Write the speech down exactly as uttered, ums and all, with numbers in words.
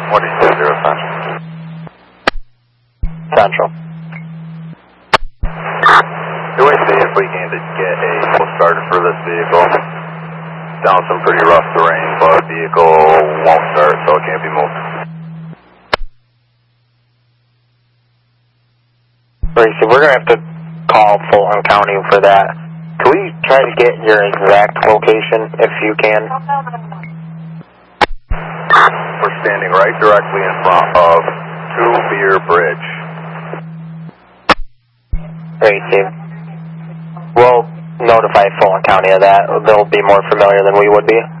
What do you do, zero Central? Central. Do we see if we can get a full starter for this vehicle? Down some pretty rough terrain, but the vehicle won't start, so it can't be moved. Gracie, we're going to have to call Fulton County for that. Can we try to get your exact location, if you can? We're standing right directly in front of Two Beer Bridge. Gracie, we'll notify Fulton County of that. They'll be more familiar than we would be.